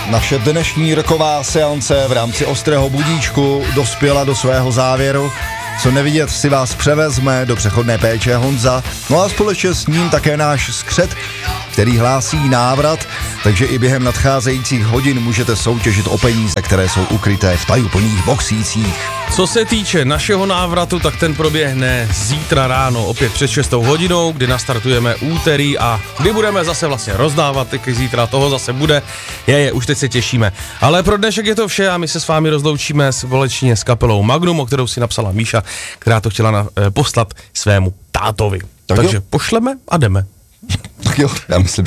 naše dnešní roková seance v rámci Ostrého budíčku dospěla do svého závěru. Co nevidět si vás převezme do přechodné péče Honza, no a společně s ním také náš skřet, který hlásí návrat, takže i během nadcházejících hodin můžete soutěžit o peníze, které jsou ukryté v tajuplných boxících. Co se týče našeho návratu, tak ten proběhne zítra ráno opět před 6 hodinou, kdy nastartujeme úterý a kdy budeme zase vlastně rozdávat, taky zítra toho zase bude, už teď se těšíme. Ale pro dnešek je to vše a my se s vámi rozloučíme společně s kapelou Magnum, o kterou si napsala Míša, která to chtěla poslat svému tátovi. Takže pošleme a jdeme. Tak jo, já myslím,